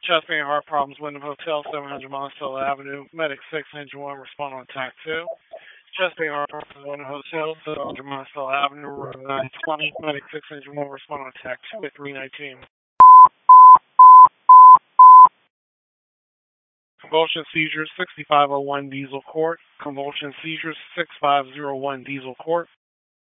Chest pain, heart problems, Wyndham Hotel, 700 Monticello Avenue. Medic 6, Engine 1, respond on TAC 2. Chest pain, heart problems, Wyndham Hotel, 700 Monticello Avenue, room 920. Medic 6, Engine 1, respond on TAC 2 at 319. Convulsion seizures, 6501 Diesel Court. Convulsion seizures, 6501 Diesel Court.